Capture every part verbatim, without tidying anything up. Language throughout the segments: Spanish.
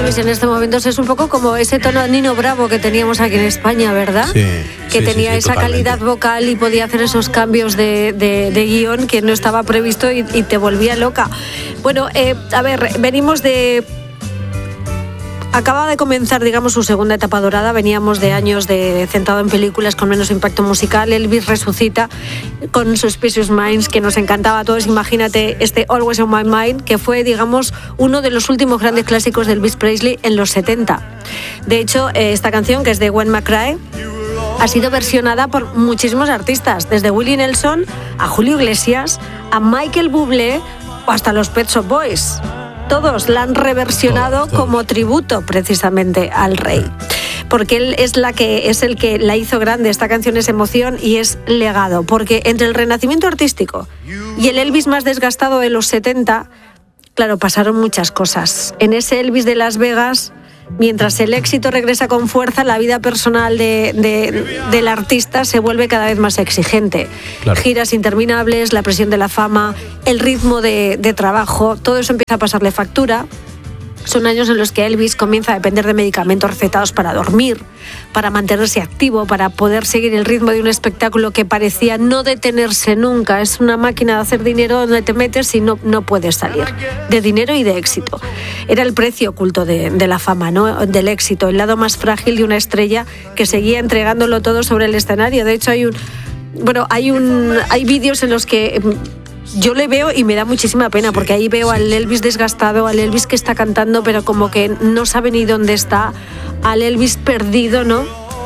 Elvis en este momento es un poco como ese tono Nino Bravo que teníamos aquí en España, ¿verdad? Sí. Que sí, tenía sí, sí, esa totalmente. calidad vocal y podía hacer esos cambios de, de, de guión que no estaba previsto y, y te volvía loca. Bueno, eh, a ver, venimos de... Acaba de comenzar, digamos, su segunda etapa dorada. Veníamos de años de centrado en películas con menos impacto musical. Elvis resucita con Suspicious Minds, que nos encantaba a todos. Imagínate este Always on My Mind, que fue, digamos, uno de los últimos grandes clásicos de Elvis Presley en los setenta. De hecho, esta canción, que es de Gwen McRae, ha sido versionada por muchísimos artistas, desde Willie Nelson a Julio Iglesias, a Michael Bublé o hasta los Pet Shop Boys. Todos la han reversionado todos, todos. como tributo precisamente al rey, porque él es la que es el que la hizo grande. Esta canción es emoción y es legado, porque entre el renacimiento artístico y el Elvis más desgastado de los setenta, claro, pasaron muchas cosas. En ese Elvis de Las Vegas, mientras el éxito regresa con fuerza, la vida personal de, de, del artista se vuelve cada vez más exigente. Claro. Giras interminables, la presión de la fama, el ritmo de, de trabajo, todo eso empieza a pasarle factura. Son años en los que Elvis comienza a depender de medicamentos recetados para dormir, para mantenerse activo, para poder seguir el ritmo de un espectáculo que parecía no detenerse nunca. Es una máquina de hacer dinero donde te metes y no, no puedes salir. De dinero y de éxito. Era el precio oculto de, de la fama, ¿no? Del éxito, el lado más frágil de una estrella que seguía entregándolo todo sobre el escenario. De hecho, hay un, bueno, hay un, hay vídeos en los que yo le veo y me da muchísima pena, porque ahí veo al Elvis desgastado, al Elvis que está cantando pero como que no sabe ni dónde está, al Elvis perdido, ¿no?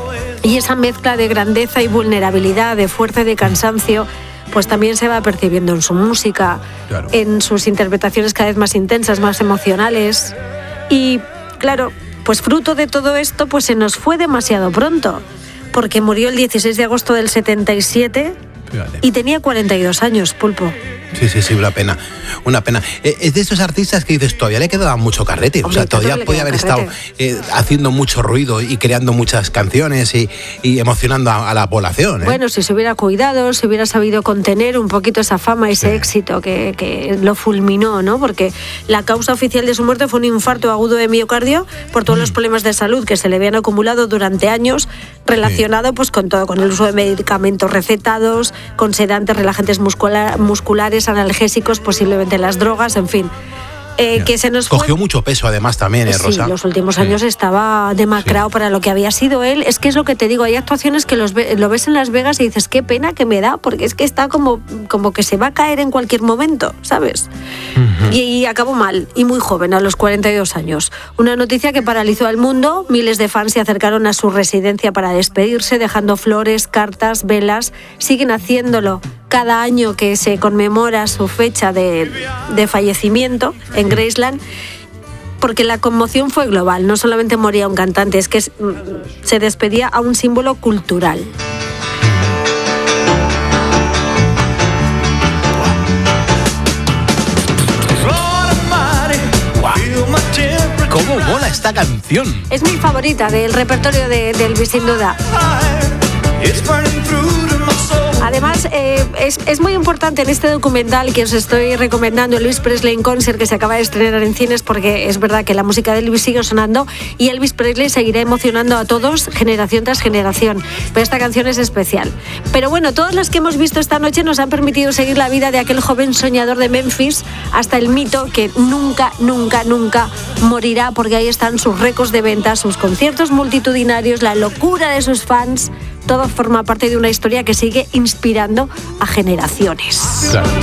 Y esa mezcla de grandeza y vulnerabilidad, de fuerza y de cansancio, pues también se va percibiendo en su música, claro, en sus interpretaciones cada vez más intensas, más emocionales. Y claro, pues fruto de todo esto, pues se nos fue demasiado pronto, porque murió el dieciséis de agosto del setenta y siete. Fíjate. Y tenía cuarenta y dos años, Pulpo. Sí, sí, sí, una pena, una pena. Es de esos artistas que dices, todavía le quedaba mucho carrete. Hombre, o sea, todavía podía haber carrete. estado eh, haciendo mucho ruido y creando muchas canciones y, y emocionando a, a la población. ¿eh? Bueno, si se hubiera cuidado, si hubiera sabido contener un poquito esa fama, ese sí. éxito que, que lo fulminó, ¿no? Porque la causa oficial de su muerte fue un infarto agudo de miocardio por todos mm. los problemas de salud que se le habían acumulado durante años, relacionado sí. pues con todo, con el uso de medicamentos recetados, con sedantes, relajantes muscular, musculares, analgésicos, posiblemente las drogas, en fin. Eh, que se nos cogió fue... mucho peso además también, ¿eh, Rosa? Sí, los últimos años sí. estaba demacrado sí. para lo que había sido él. Es que es lo que te digo, hay actuaciones que los ve, lo ves en Las Vegas y dices, qué pena que me da, porque es que está como, como que se va a caer en cualquier momento, ¿sabes? Uh-huh. Y, y acabó mal, y muy joven, a los cuarenta y dos años. Una noticia que paralizó al mundo. Miles de fans se acercaron a su residencia para despedirse, dejando flores, cartas, velas. Siguen haciéndolo cada año que se conmemora su fecha de, de fallecimiento en Graceland, porque la conmoción fue global. No solamente moría un cantante, es que se despedía a un símbolo cultural. ¿Cómo mola esta canción? Es mi favorita del repertorio de, de Elvis, sin duda. Además, eh, es, es muy importante en este documental que os estoy recomendando, Elvis Presley in Concert, que se acaba de estrenar en cines, porque es verdad que la música de Elvis sigue sonando y Elvis Presley seguirá emocionando a todos, generación tras generación. Pero esta canción es especial. Pero bueno, todas las que hemos visto esta noche nos han permitido seguir la vida de aquel joven soñador de Memphis hasta el mito que nunca, nunca, nunca morirá, porque ahí están sus récords de ventas, sus conciertos multitudinarios, la locura de sus fans. Todo forma parte de una historia que sigue inspirando a generaciones. Claro,